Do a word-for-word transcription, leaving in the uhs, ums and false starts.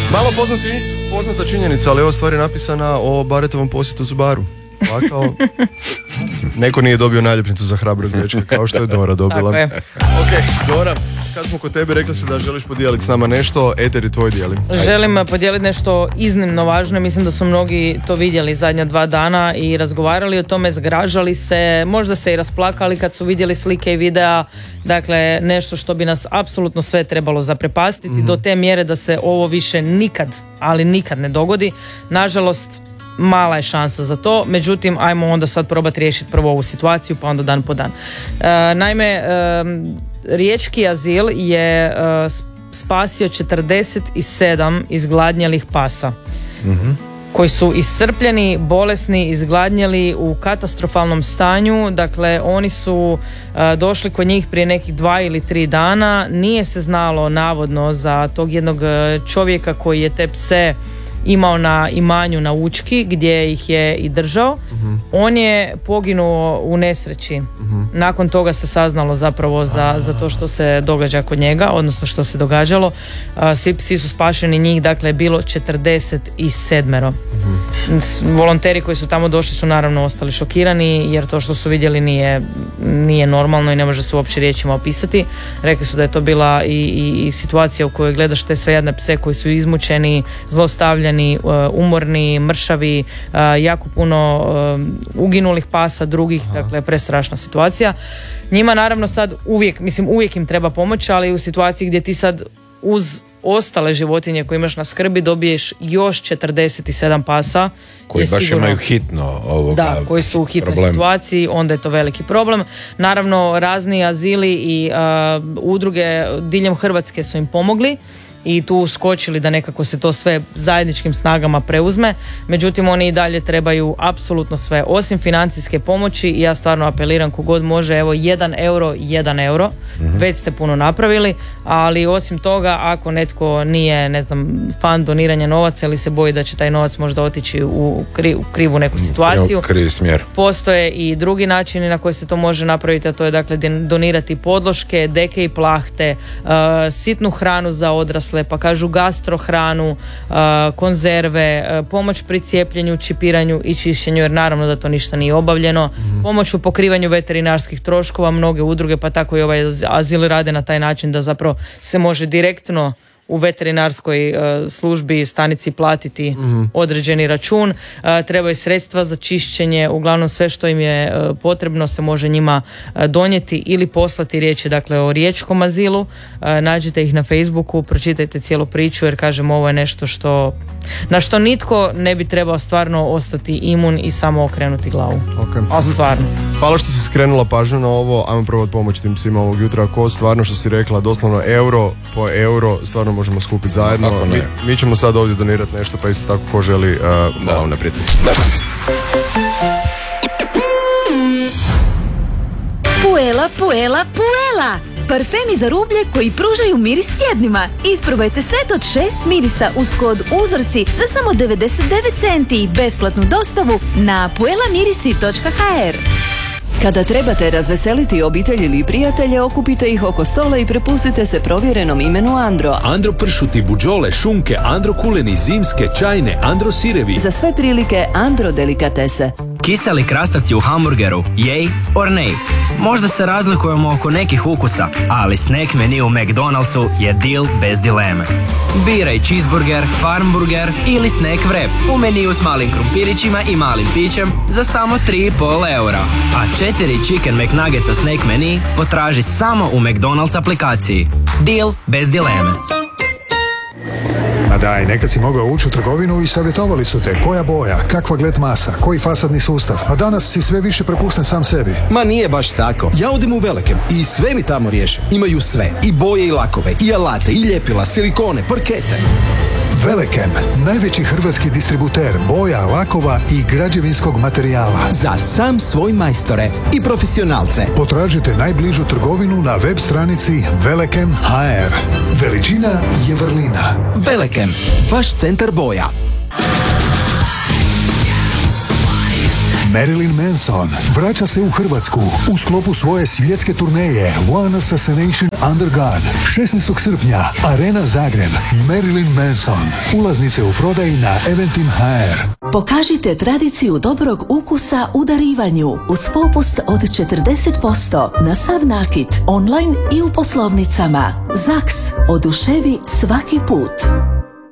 Malo poznati, poznata činjenica, ali ova stvar je napisana o Baretovom posjetu Zubaru. Plakao. Neko nije dobio naljepnicu za hrabrog dečka, kao što je Dora dobila. Je. Ok, Dora, kad smo kod tebe, rekli se da želiš podijeliti s nama nešto, eter je tvoj dijeli. Želim podijeliti nešto iznimno važno, mislim da su mnogi to vidjeli zadnja dva dana i razgovarali o tome, zgražali se, možda se i rasplakali kad su vidjeli slike i videa, dakle nešto što bi nas apsolutno sve trebalo zaprepastiti, mm-hmm. do te mjere da se ovo više nikad, ali nikad ne dogodi. Nažalost, mala je šansa za to, međutim ajmo onda sad probati riješiti prvo ovu situaciju pa onda dan po dan. E, naime, e, riječki azil je e, spasio četrdeset sedam izgladnjelih pasa, mm-hmm. koji su iscrpljeni, bolesni, izgladnjeli, u katastrofalnom stanju. Dakle, oni su uh, došli kod njih prije nekih dva ili tri dana. Nije se znalo navodno za tog jednog čovjeka koji je te pse imao na imanju na Učki gdje ih je i držao. Uh-huh. On je poginuo u nesreći. Uh-huh. Nakon toga se saznalo zapravo za, za to što se događa kod njega, odnosno što se događalo. Uh, svi psi su spašeni, njih dakle bilo četrdeset sedam. Uh-huh. Volonteri koji su tamo došli su naravno ostali šokirani jer to što su vidjeli nije, nije normalno i ne može se uopće riječima opisati. Rekli su da je to bila i, i, i situacija u kojoj gledaš te sve jadne pse koji su izmučeni, zlostavljani, umorni, mršavi, jako puno uginulih pasa, drugih, Aha. dakle prestrašna situacija. Njima naravno sad uvijek, mislim uvijek im treba pomoć, ali u situaciji gdje ti sad uz ostale životinje koje imaš na skrbi dobiješ još četrdeset sedam pasa koji baš sigurno, imaju hitno ovoga da, koji su u hitnoj problem. situaciji, onda je to veliki problem. Naravno razni azili i uh, udruge diljem Hrvatske su im pomogli i tu skočili da nekako se to sve zajedničkim snagama preuzme, međutim oni i dalje trebaju apsolutno sve, osim financijske pomoći. I ja stvarno apeliram kogod može, evo jedan euro, jedan euro, mm-hmm. već ste puno napravili, ali osim toga ako netko nije, ne znam, fan doniranja novaca ili se boji da će taj novac možda otići u, kri, u krivu neku situaciju, krivi smjer, postoje i drugi načini na koji se to može napraviti, a to je dakle donirati podloške, deke i plahte, uh, sitnu hranu za odrasle, pa kažu gastrohranu, uh, konzerve, uh, pomoć pri cijepljenju, čipiranju i čišćenju, jer naravno da to ništa nije obavljeno, mm-hmm. pomoć u pokrivanju veterinarskih troškova. Mnoge udruge pa tako i ovaj azil rade na taj način da zapravo se može direktno u veterinarskoj uh, službi, stanici platiti mm-hmm. određeni račun. Uh, trebaju sredstva za čišćenje, uglavnom sve što im je uh, potrebno se može njima uh, donijeti ili poslati. Riječ je dakle o riječkom azilu. Uh, nađite ih na Facebooku, pročitajte cijelu priču jer kažem ovo je nešto što na što nitko ne bi trebao stvarno ostati imun i samo okrenuti glavu. Okay. A stvarno. Hvala što si skrenula pažnju na ovo, ajmo prvo pomoći tim psima ovog jutra. Ako stvarno što si rekla, doslovno euro po euro, stvarno možemo skupiti zajedno. Mi, mi ćemo sad ovdje donirati nešto, pa isto tako ko želi, uh, da, naprijed. Da. Puela, puela, puela! Parfemi za rublje koji pružaju miris tjednima. Isprobajte set od šest mirisa uz kod uzorci za samo devedeset devet centi i besplatnu dostavu na puelamirisi točka ha er. Kada trebate razveseliti obitelj ili prijatelje, okupite ih oko stola i prepustite se provjerenom imenu Andro. Andro pršuti, buđole, šunke, Andro kuleni, zimske, čajne, Andro sirevi. Za sve prilike Andro delikatese. Kiseli krastavci u hamburgeru, jej or nej. Možda se razlikujemo oko nekih ukusa, ali snack menu u McDonald'su je deal bez dileme. Biraj cheeseburger, farmburger ili snack wrap u meniju s malim krumpirićima i malim pićem za samo tri i pol eura. A četiri chicken McNuggetsa snack menu potraži samo u McDonald's aplikaciji. Deal bez dileme. Ma daj, nekad si mogao ući u trgovinu i savjetovali su te koja boja, kakva gled masa, koji fasadni sustav, a danas si sve više prepušten sam sebi. Ma nije baš tako. Ja odem u Velekem i sve mi tamo riješe. Imaju sve, i boje i lakove, i alate, i ljepila, silikone, parkete. Velekem, najveći hrvatski distributer boja, lakova i građevinskog materijala. Za sam svoj majstore i profesionalce. Potražite najbližu trgovinu na web stranici velekem točka ha er. Veličina je vrlina. Velekem, vaš centar boja. Marilyn Manson vraća se u Hrvatsku u sklopu svoje svjetske turneje One Assassination Under God. šesnaestog srpnja, Arena Zagreb. Marilyn Manson. Ulaznice u prodaji na Eventim точка hr. Pokažite tradiciju dobrog ukusa u darivanju uz popust od četrdeset posto na sav nakit, online i u poslovnicama. Zaks, oduševi svaki put.